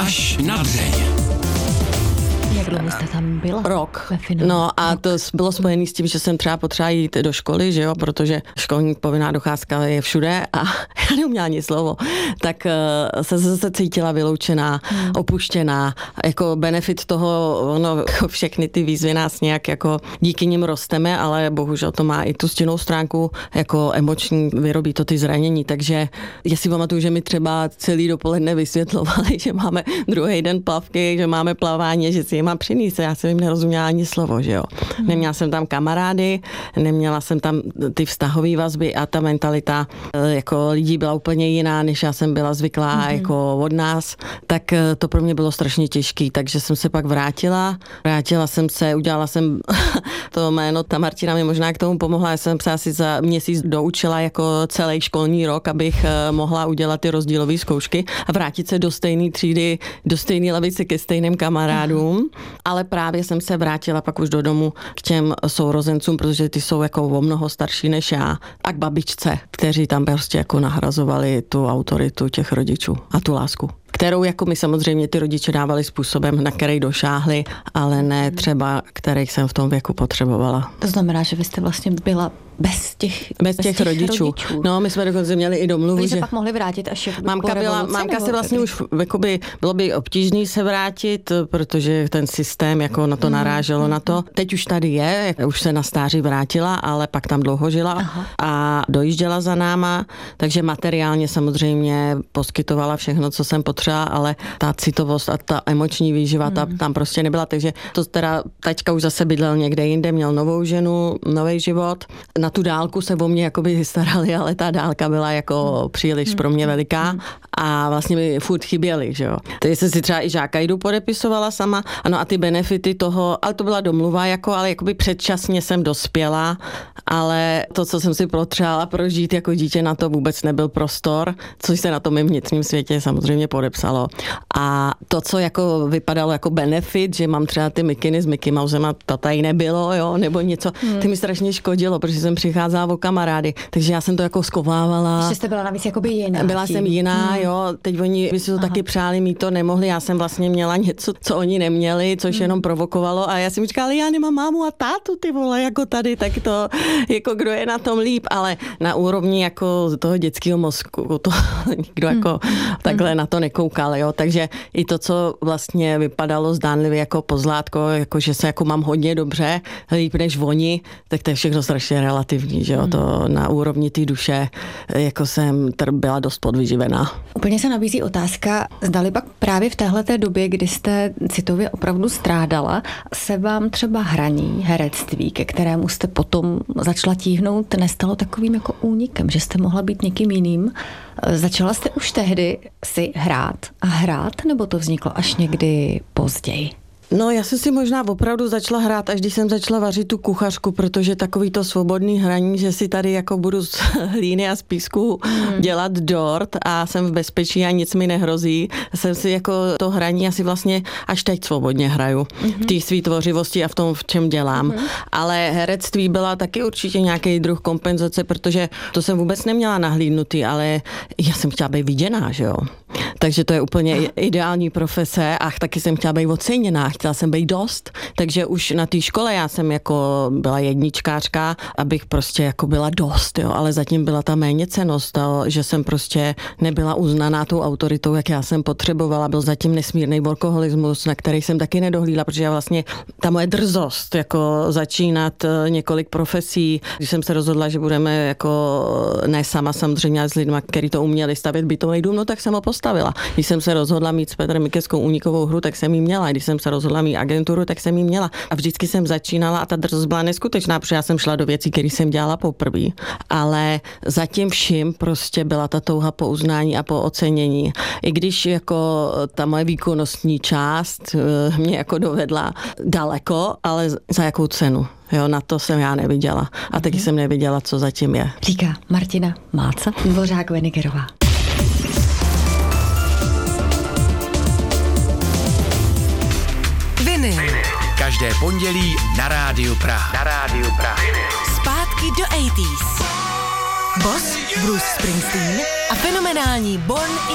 Až na dřeň. Jak dlouho jste tam byla? Rok. Ve finále? No a to bylo spojené s tím, že jsem třeba potřeba jít do školy, že jo, protože školní povinná docházka je všude a já neuměla ani slovo, tak se zase cítila vyloučená, opuštěná. Jako benefit toho, no, všechny ty výzvy nás nějak jako díky nim rosteme, ale bohužel to má i tu stinnou stránku jako emoční, vyrobí to ty zranění, takže já si pamatuju, že mi třeba celý dopoledne vysvětlovali, že máme druhý den plavky, že máme plavání, že si je mám přinést. Já jsem jim nerozuměla ani slovo, že jo. Neměla jsem tam kamarády, neměla jsem tam ty vztahové vazby a ta mentalita jako lidí byla úplně jiná, než já jsem byla zvyklá jako od nás, tak to pro mě bylo strašně těžký, takže jsem se pak vrátila jsem se, udělala jsem to jméno, ta Martina mi možná k tomu pomohla, já jsem se asi za měsíc doučila jako celý školní rok, abych mohla udělat ty rozdílové zkoušky a vrátit se do stejné třídy, do stejné lavice ke stejným kamarádům, ale právě jsem se vrátila pak už do domu k těm sourozencům, protože ty jsou jako o mnoho starší než já a k babičce, kteří tam prostě jako nahrazovali tu autoritu těch rodičů a tu lásku, kterou jako mi samozřejmě ty rodiče dávali způsobem, na který došáhli, ale ne třeba, který jsem v tom věku potřebovala. To znamená, že vy jste vlastně byla bez těch rodičů. No, my jsme dokonce měli i domluvu, že se pak mohli vrátit až jako Mámka se vlastně už, jakoby, bylo by obtížný se vrátit, protože ten systém jako na to naráželo na to. Teď už tady je, už se na stáří vrátila, ale pak tam dlouho žila a dojížděla za náma, takže materiálně samozřejmě poskytovala všechno, co jsem potřeba, ale ta citovost a ta emoční výživa tam prostě nebyla, takže to teda taťka už zase bydlel někde jinde, měl novou ženu, nový život. Na tu dálku se o mě jakoby starali, ale ta dálka byla jako příliš pro mě veliká a vlastně mi furt chyběly, že jo. Teď jsem si třeba i žákajdu podepisovala sama, ano a ty benefity toho, ale to byla domluva jako, ale jakoby předčasně jsem dospěla, ale to, co jsem si potřebovala prožít jako dítě, na to vůbec nebyl prostor, což se na tom mém vnitřním světě samozřejmě podepsalo. A to, co jako vypadalo jako benefit, že mám třeba ty mikiny s Mickey Mousem a to tady nebylo, jo, nebo něco, ty mi strašně škodilo, protože jsem přicházela o kamarády, takže já jsem to jako skovávala. Že jste byla navíc jakoby jiná. Byla jsem jiná, jo, teď oni by si to taky přáli, mít to nemohli, já jsem vlastně měla něco, co oni neměli, což jenom provokovalo a já jsem říkala, já nemám mámu a tátu, ty vole, jako tady, tak to, jako kdo je na tom líp, ale na úrovni jako toho dětského mozku, to nikdo jako takhle na to nekoukal, jo, takže i to, co vlastně vypadalo zdánlivě jako pozlátko, jako že se jako mám hodně dobře, líp než oni, tak to je všechno strašně relativní, že jo, to na úrovni té duše, jako jsem byla dost podvyživená. Úplně se nabízí otázka, zdali pak právě v téhleté době, kdy jste citově opravdu strádala, se vám třeba hraní, herectví, ke kterému jste potom začala tíhnout, nestalo takovým jako únikem, že jste mohla být někým jiným. Začala jste už tehdy si hrát, nebo to vzniklo až někdy později? No, já jsem si možná opravdu začala hrát, až když jsem začala vařit tu kuchařku, protože takový to svobodný hraní, že si tady jako budu z hlíny a z písku dělat dort a jsem v bezpečí a nic mi nehrozí. Jsem si jako to hraní asi vlastně až teď svobodně hraju. V té své tvořivosti a v tom, v čem dělám. Ale herectví byla taky určitě nějaký druh kompenzace, protože to jsem vůbec neměla nahlídnutý, ale já jsem chtěla být viděná, že jo. Takže to je úplně ideální profese a taky jsem chtěla být oceněná, chtěla jsem být dost, takže už na té škole já jsem jako byla jedničkářka, abych prostě jako byla dost, jo, ale zatím byla ta méněcennost, že jsem prostě nebyla uznaná tou autoritou, jak já jsem potřebovala, byl zatím nesmírný workoholismus, na který jsem taky nedohlídla, protože já vlastně ta moje drzost, jako začínat několik profesí, když jsem se rozhodla, že budeme jako ne sama samozřejmě s lidma, kteří to uměli stavět bytový dům, no tak jsem ho postavila. Když jsem se rozhodla mít s Petrem Mikeskou únikovou hru, tak jsem ji měla. Když jsem se rozhodla mít agenturu, tak jsem ji měla. A vždycky jsem začínala a ta drzost byla neskutečná, protože já jsem šla do věcí, které jsem dělala poprvé. Ale zatím vším prostě byla ta touha po uznání a po ocenění. I když jako ta moje výkonnostní část mě jako dovedla daleko, ale za jakou cenu? Jo, na to jsem já neviděla. A taky jsem neviděla, co zatím je. Říká Martina Máca, Dvořák-Wenigerová. Viny. Každé pondělí na Rádiu Praha. Zpátky do 80s. Boss, Bruce Springsteen a fenomenální Born